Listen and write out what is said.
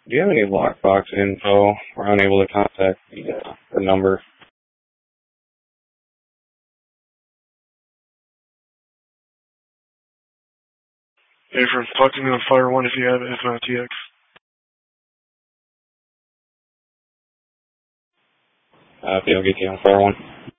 Do you have any lockbox info? We're unable to contact the number. Hey, from talk to me on Fire 1 if you have it, if not TX. Okay, I'll get you on Fire 1.